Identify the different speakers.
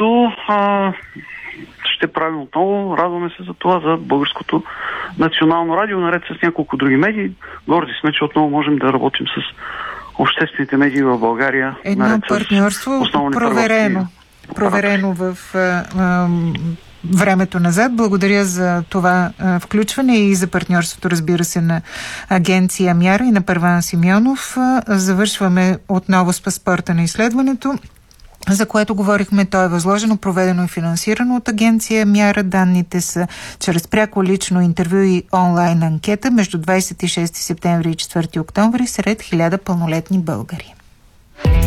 Speaker 1: което ще правим отново. Радваме се за това, за Българското национално радио, наред с няколко други медии. Горди сме, че отново можем да работим с обществените медии в България.
Speaker 2: Едно партньорство проверено в времето назад. Благодаря за това включване и за партньорството, разбира се, на агенция Мяра и на Първан Симеонов. Завършваме отново с паспорта на изследването, за което говорихме. То е възложено, проведено и финансирано от агенция Мяра. Данните са чрез пряко лично интервю и онлайн анкета между 26 септември и 4 октомври сред 1000 пълнолетни българи.